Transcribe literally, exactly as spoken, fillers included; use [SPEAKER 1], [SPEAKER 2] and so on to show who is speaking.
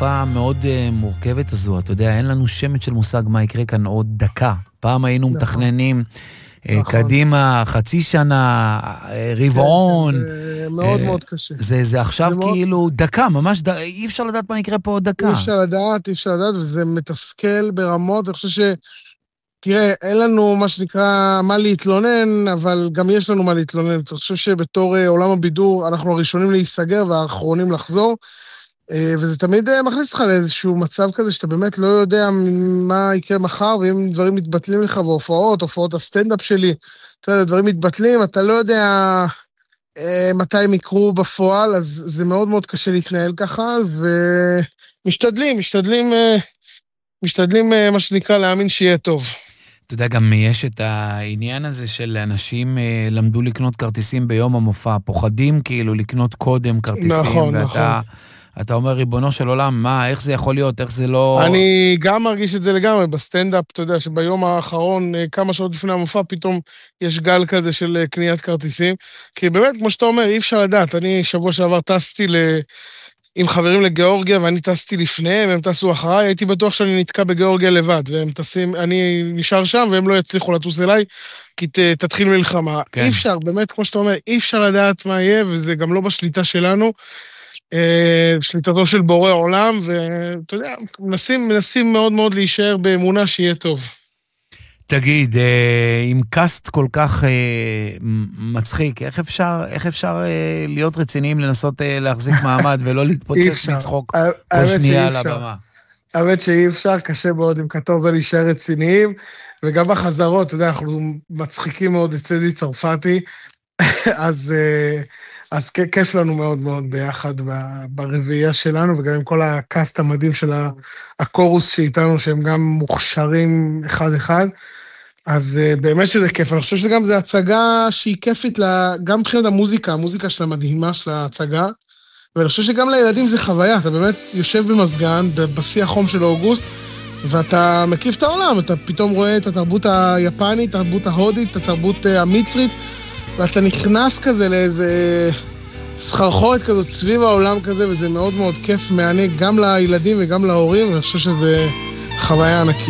[SPEAKER 1] התקופה המאוד uh, מורכבת הזו, אתה יודע, אין לנו שמץ של מושג מה יקרה כאן עוד דקה. פעם היינו נכון. מתכננים נכון. קדימה, חצי שנה, רבעון.
[SPEAKER 2] זה מאוד מאוד קשה.
[SPEAKER 1] זה, זה עכשיו זה כאילו מאוד... דקה, ממש ד... אי אפשר לדעת מה יקרה פה עוד דקה.
[SPEAKER 2] אי אפשר לדעת, אי אפשר לדעת, וזה מתסכל ברמות. אני חושב ש... תראה, אין לנו מה שנקרא מה להתלונן, אבל גם יש לנו מה להתלונן. אני חושב שבתור עולם הבידור אנחנו הראשונים להיסגר והאחרונים לחזור, וזה תמיד מכניס לך לאיזשהו מצב כזה שאתה באמת לא יודע מה יקרה מחר, ואם דברים מתבטלים לך בהופעות, הופעות הסטנדאפ שלי, אתה יודע, דברים מתבטלים, אתה לא יודע מתי הם יקרו בפועל, אז זה מאוד מאוד קשה להתנהל ככה, ומשתדלים, משתדלים, משתדלים מה שנקרא להאמין שיהיה טוב.
[SPEAKER 1] אתה יודע, גם יש את העניין הזה של אנשים למדו לקנות כרטיסים ביום המופע, פוחדים כאילו לקנות קודם כרטיסים,
[SPEAKER 2] נכון,
[SPEAKER 1] ואתה...
[SPEAKER 2] נכון.
[SPEAKER 1] אתה אומר, ריבונו של עולם, מה, איך זה יכול להיות, איך זה לא...
[SPEAKER 2] אני גם מרגיש את זה לגמרי, בסטנדאפ, אתה יודע, שביום האחרון, כמה שעות לפני המופע, פתאום יש גל כזה של קניית כרטיסים, כי באמת, כמו שאתה אומר, אי אפשר לדעת, אני שבוע שעבר טסתי ל... עם חברים לגיאורגיה, ואני טסתי לפניהם, הם טסו אחריי, הייתי בטוח שאני נתקע בגיאורגיה לבד, והם טסים, אני נשאר שם, והם לא יצליחו לטוס אליי, כי ת, תתחיל מלחמה. כן. אי אפשר, באמת, כמו שאתה אומר, אי אפשר לדעת מה יהיה, וזה גם לא בשליטה שלנו, שליטתו של בורא עולם, ואתה יודע, מנסים, מנסים מאוד מאוד להישאר באמונה שיהיה טוב.
[SPEAKER 1] תגיד, עם קאסט כל כך מצחיק, איך אפשר, איך אפשר להיות רציניים לנסות להחזיק מעמד ולא להתפוצץ מצחוק כל שנייה על הבמה?
[SPEAKER 2] האמת שאי אפשר, קשה מאוד עם קטורזה להישאר רציניים, וגם בחזרות, אתה יודע, אנחנו מצחיקים מאוד את צדי צרפתי, אז... אז כיף לנו מאוד מאוד ביחד ברביעייה שלנו, וגם עם כל הקאסט המדהים של הקורוס שאיתנו, שהם גם מוכשרים אחד-אחד, אז באמת שזה כיף. אני חושב שזה גם זה הצגה שהיא כיפית, גם מבחינת המוזיקה, המוזיקה שלה מדהימה של ההצגה, ואני חושב שגם לילדים זה חוויה, אתה באמת יושב במסגן, בשיא החום של אוגוסט, ואתה מקיף את העולם, אתה פתאום רואה את התרבות היפנית, את התרבות ההודית, את התרבות המצרית, ואתה נכנס כזה לאיזה סחרחורת כזאת סביב העולם כזה, וזה מאוד מאוד כיף, מענה גם לילדים וגם להורים, ואני חושב שזה חוויה ענקית.